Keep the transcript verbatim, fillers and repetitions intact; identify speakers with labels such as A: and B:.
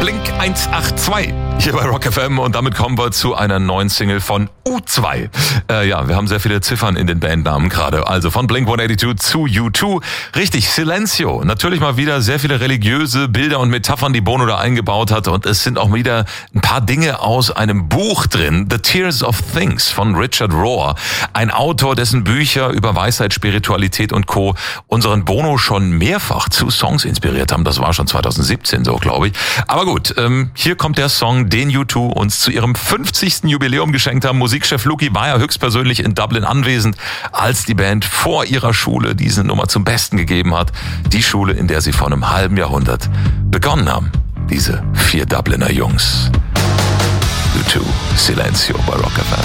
A: Blink eins acht zwei hier bei Rock F M und damit kommen wir zu einer neuen Single von U zwei. Äh, ja, wir haben sehr viele Ziffern in den Bandnamen gerade. Also von Blink hundertzweiundachtzig zu U zwei. Richtig, Silencio. Natürlich mal wieder sehr viele religiöse Bilder und Metaphern, die Bono da eingebaut hat. Und es sind auch wieder ein paar Dinge aus einem Buch drin. The Tears of Things von Richard Rohr. Ein Autor, dessen Bücher über Weisheit, Spiritualität und Co. unseren Bono schon mehrfach zu Songs inspiriert haben. Das war schon zweitausendsiebzehn so, glaube ich. Aber gut, ähm, hier kommt der Song, den U zwei uns zu ihrem fünfzigsten Jubiläum geschenkt haben. Musikchef Luki war ja höchstpersönlich in Dublin anwesend, als die Band vor ihrer Schule diese Nummer zum Besten gegeben hat. Die Schule, in der sie vor einem halben Jahrhundert begonnen haben. Diese vier Dubliner Jungs. U zwei, Silencio bei Rock F M.